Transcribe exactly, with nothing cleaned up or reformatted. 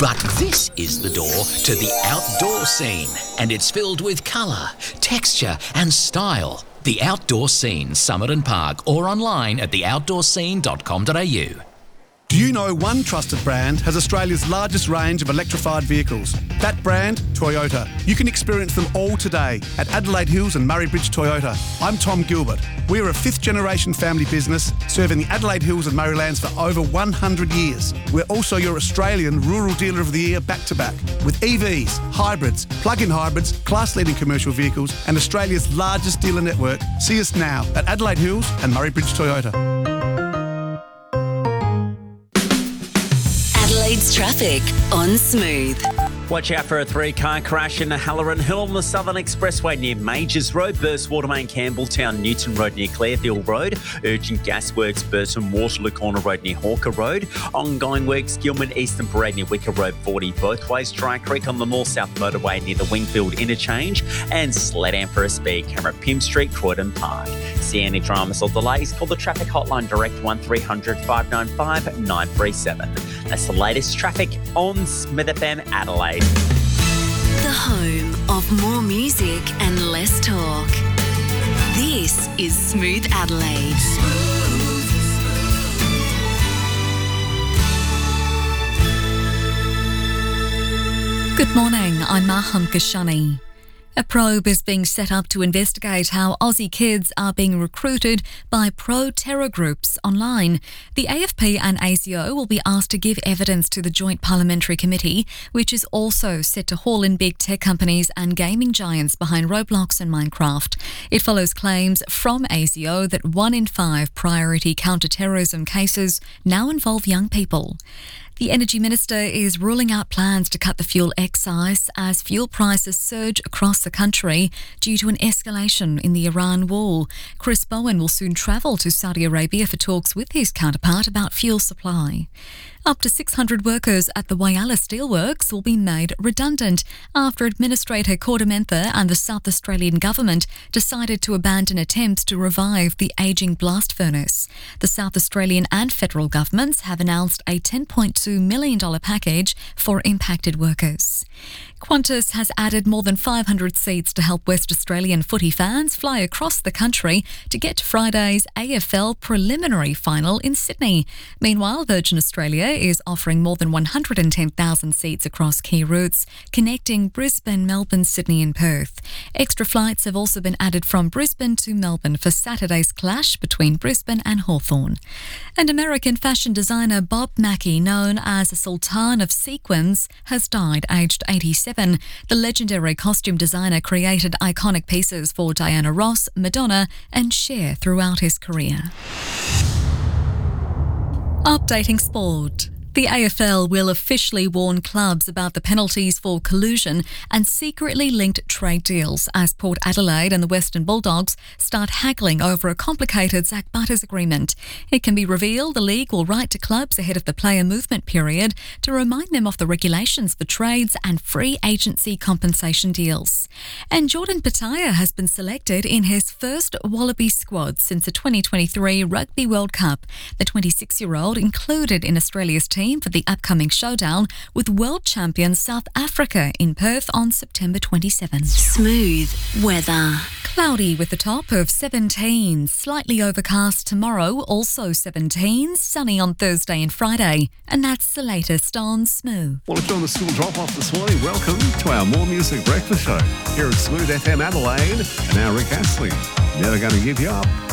But this is the door to the outdoor scene, and it's filled with colour, texture and style. The Outdoor Scene, Summerton Park, or online at the outdoor scene dot com dot a u. Do you know one trusted brand has Australia's largest range of electrified vehicles? That brand, Toyota. You can experience them all today at Adelaide Hills and Murray Bridge Toyota. I'm Tom Gilbert. We are a fifth generation family business serving the Adelaide Hills and Murraylands for over one hundred years. We're also your Australian Rural Dealer of the Year back to back with E Vs, hybrids, plug-in hybrids, class-leading commercial vehicles and Australia's largest dealer network. See us now at Adelaide Hills and Murray Bridge Toyota. Adelaide's traffic on Smooth. Watch out for a three-car crash in Halloran Hill on the Southern Expressway near Majors Road, Burst Water Main, Campbelltown, Newton Road near Clearfield Road, Urgent Gas Works, Burton Waterloo Corner Road near Hawker Road, ongoing works, Gilman Eastern Parade near Wicker Road forty both ways, Dry Creek on the North-South Motorway near the Wingfield Interchange, and Sledam for a speed camera, Pym Street, Croydon Park. See any dramas or delays, call the traffic hotline direct one three hundred five nine five nine three seven. That's the latest traffic on Smith F M Adelaide. The home of more music and less talk. This is Smooth Adelaide. Good morning, I'm Maham Kashani. A probe is being set up to investigate how Aussie kids are being recruited by pro-terror groups online. The A F P and A S I O will be asked to give evidence to the Joint Parliamentary Committee, which is also set to haul in big tech companies and gaming giants behind Roblox and Minecraft. It follows claims from A S I O that one in five priority counter-terrorism cases now involve young people. The Energy Minister is ruling out plans to cut the fuel excise as fuel prices surge across the country due to an escalation in the Iran war. Chris Bowen will soon travel to Saudi Arabia for talks with his counterpart about fuel supply. Up to six hundred workers at the Whyalla Steelworks will be made redundant after Administrator Kordamentha and the South Australian Government decided to abandon attempts to revive the ageing blast furnace. The South Australian and federal governments have announced a ten point two million dollars package for impacted workers. Qantas has added more than five hundred seats to help West Australian footy fans fly across the country to get to Friday's A F L preliminary final in Sydney. Meanwhile, Virgin Australia is offering more than one hundred ten thousand seats across key routes, connecting Brisbane, Melbourne, Sydney and Perth. Extra flights have also been added from Brisbane to Melbourne for Saturday's clash between Brisbane and Hawthorn. And American fashion designer Bob Mackie, known as a Sultan of Sequins, has died aged eighty-seven. The legendary costume designer created iconic pieces for Diana Ross, Madonna and Cher throughout his career. Updating sport. The A F L will officially warn clubs about the penalties for collusion and secretly linked trade deals as Port Adelaide and the Western Bulldogs start haggling over a complicated Zach Butters agreement. It can be revealed the league will write to clubs ahead of the player movement period to remind them of the regulations for trades and free agency compensation deals. And Jordan Petaia has been selected in his first Wallaby squad since the twenty twenty-three Rugby World Cup. The twenty-six-year-old included in Australia's team for the upcoming showdown with world champion South Africa in Perth on September twenty-seventh. Smooth weather. Cloudy with a top of seventeen. Slightly overcast tomorrow, also seventeen. Sunny on Thursday and Friday. And that's the latest on Smooth. Well, if you're on the school drop-off this morning, welcome to our More Music Breakfast Show here at Smooth F M Adelaide. And now Rick Astley, Never Gonna Give You Up.